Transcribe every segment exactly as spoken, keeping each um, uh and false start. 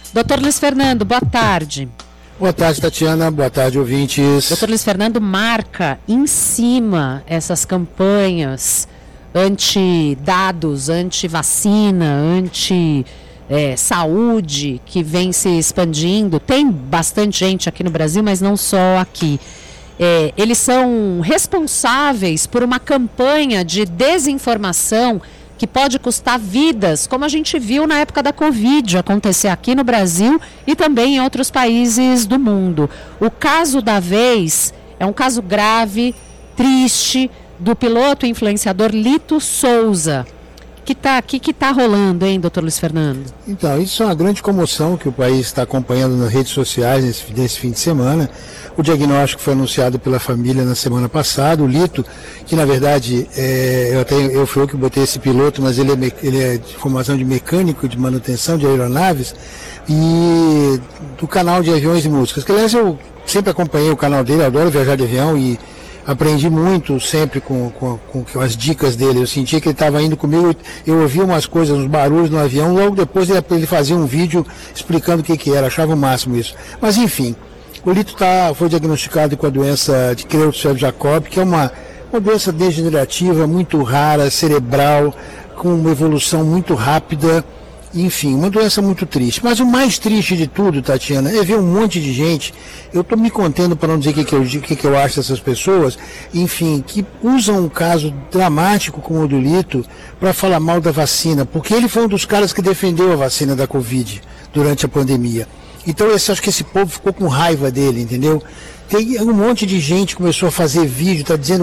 Doutor Luiz Fernando, boa tarde. Boa tarde, Tatiana. Boa tarde, ouvintes. Doutor Luiz Fernando marca em cima essas campanhas anti-dados, anti-vacina, anti-saúde que vem se expandindo. Tem bastante gente aqui no Brasil, mas não só aqui. É, eles são responsáveis por uma campanha de desinformação que pode custar vidas, como a gente viu na época da Covid acontecer aqui no Brasil e também em outros países do mundo. O caso da vez é um caso grave, triste, do piloto e influenciador Lito Souza. Que tá, que que tá rolando, hein, doutor Luiz Fernando? Então, isso é uma grande comoção que o país está acompanhando nas redes sociais nesse, nesse fim de semana. O diagnóstico foi anunciado pela família na semana passada. O Lito, que na verdade, é, eu, até, eu fui eu que botei esse piloto, mas ele é, ele é de formação de mecânico de manutenção de aeronaves e do canal de aviões e músicas. Que, aliás, eu sempre acompanhei o canal dele, eu adoro viajar de avião e aprendi muito sempre com, com, com as dicas dele. Eu sentia que ele estava indo comigo, eu ouvia umas coisas, uns barulhos no avião, logo depois ele, ele fazia um vídeo explicando o que, que era, achava o máximo isso. Mas enfim, o Lito tá, foi diagnosticado com a doença de Creutzfeldt-Jakob, que é uma, uma doença degenerativa muito rara, cerebral, com uma evolução muito rápida. Enfim, uma doença muito triste. Mas o mais triste de tudo, Tatiana, é ver um monte de gente, eu estou me contendo para não dizer o que, que, eu, que, que eu acho dessas pessoas, enfim, que usam um caso dramático como o do Lito para falar mal da vacina, porque ele foi um dos caras que defendeu a vacina da Covid durante a pandemia. Então, esse, acho que esse povo ficou com raiva dele, entendeu? Tem um monte de gente que começou a fazer vídeo, está dizendo...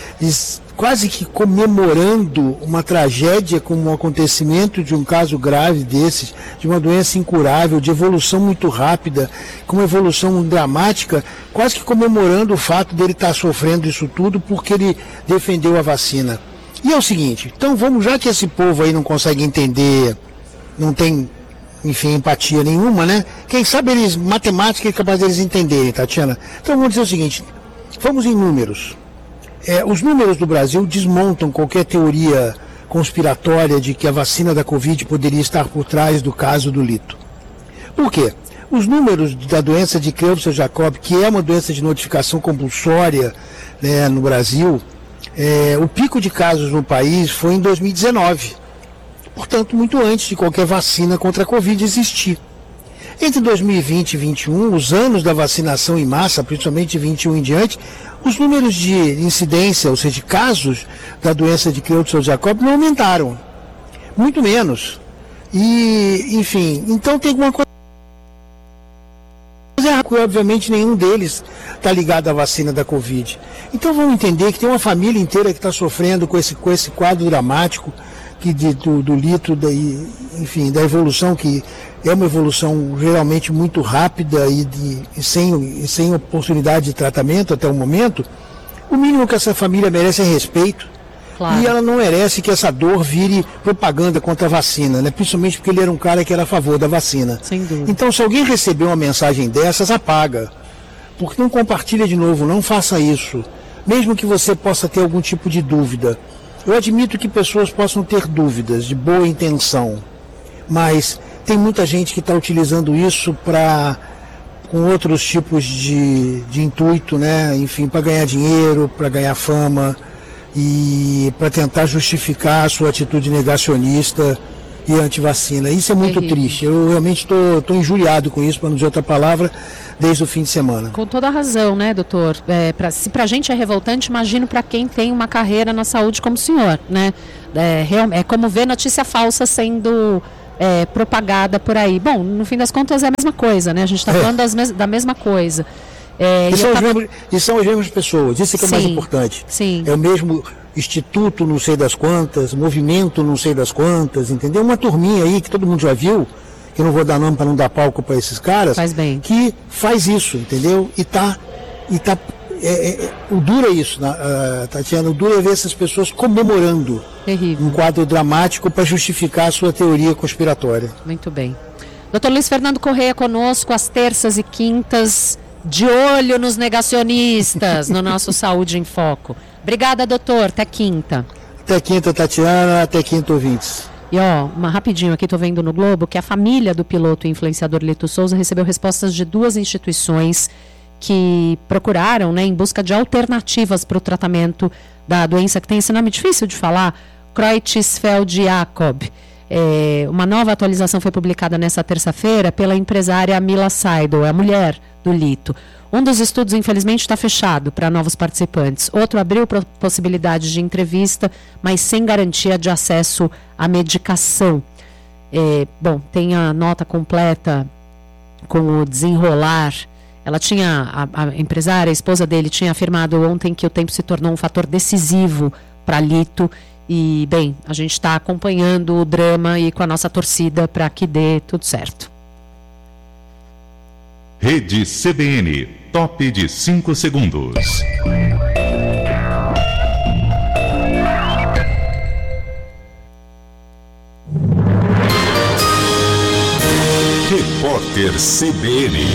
quase que comemorando uma tragédia como um acontecimento de um caso grave desses, de uma doença incurável, de evolução muito rápida, com uma evolução dramática, quase que comemorando o fato dele estar sofrendo isso tudo porque ele defendeu a vacina. E é o seguinte, então vamos, já que esse povo aí não consegue entender, não tem, enfim, empatia nenhuma, né? Quem sabe eles, matemática é capaz deles entenderem, Tatiana. Então vamos dizer o seguinte, vamos em números. É, os números do Brasil desmontam qualquer teoria conspiratória de que a vacina da Covid poderia estar por trás do caso do Lito. Por quê? Os números da doença de Creutzfeldt-Jakob, que é uma doença de notificação compulsória, né, no Brasil, é, o pico de casos no país foi em dois mil e dezenove. Portanto, muito antes de qualquer vacina contra a Covid existir. Entre dois mil e vinte e dois mil e vinte e um, os anos da vacinação em massa, principalmente de vinte e um em diante, os números de incidência, ou seja, de casos da doença de Creutzfeldt-Jakob não aumentaram, muito menos. E, enfim, então tem alguma coisa errada, obviamente nenhum deles está ligado à vacina da Covid. Então vamos entender que tem uma família inteira que está sofrendo com esse, com esse quadro dramático que de, do, do Lito, da, enfim, da evolução, que é uma evolução geralmente muito rápida e, de, e, sem, e sem oportunidade de tratamento até o momento. O mínimo que essa família merece é respeito. Claro. E ela não merece que essa dor vire propaganda contra a vacina, né? Principalmente porque ele era um cara que era a favor da vacina. Sem dúvida. Então, se alguém receber uma mensagem dessas, apaga. Porque não compartilha de novo, não faça isso. Mesmo que você possa ter algum tipo de dúvida. Eu admito que pessoas possam ter dúvidas de boa intenção, mas tem muita gente que está utilizando isso para, com outros tipos de, de intuito, né? Enfim, para ganhar dinheiro, para ganhar fama e para tentar justificar a sua atitude negacionista e antivacina. Isso é muito é triste. Eu realmente estou injuriado com isso, para não dizer outra palavra, desde o fim de semana. Com toda a razão, né, doutor? É, pra, se para a gente é revoltante, imagino para quem tem uma carreira na saúde como o senhor, né? É, real, é como ver notícia falsa sendo é, propagada por aí. Bom, no fim das contas é a mesma coisa, né? A gente está é. falando das mes- da mesma coisa. É, e, são tava... mesmos, e são as mesmas pessoas, isso é que é o mais importante. Sim. É o mesmo instituto não sei das quantas, movimento não sei das quantas, entendeu? Uma turminha aí que todo mundo já viu, que eu não vou dar nome para não dar palco para esses caras, faz bem. Que faz isso, entendeu? E tá, e tá é, é, o duro é isso, uh, Tatiana, o duro é ver essas pessoas comemorando Terrível. Um quadro dramático para justificar a sua teoria conspiratória. Muito bem. doutor Luiz Fernando Correia conosco às terças e quintas, de olho nos negacionistas, no nosso Saúde em Foco. Obrigada, doutor. Até quinta. Até quinta, Tatiana. Até quinta, ouvintes. E ó, uma rapidinho aqui, tô vendo no Globo, que a família do piloto e influenciador Lito Souza recebeu respostas de duas instituições que procuraram, né, em busca de alternativas para o tratamento da doença que tem esse nome difícil de falar, Creutzfeldt-Jakob. É, uma nova atualização foi publicada nessa terça-feira pela empresária Mila Seidel, a mulher do Lito. Um dos estudos, infelizmente, está fechado para novos participantes. Outro abriu possibilidade de entrevista, mas sem garantia de acesso à medicação. É, bom, tem a nota completa com o desenrolar. Ela tinha, a, a empresária, a esposa dele, tinha afirmado ontem que o tempo se tornou um fator decisivo para Lito. E, bem, a gente está acompanhando o drama e com a nossa torcida para que dê tudo certo. Rede C B N, top de cinco segundos. Repórter C B N.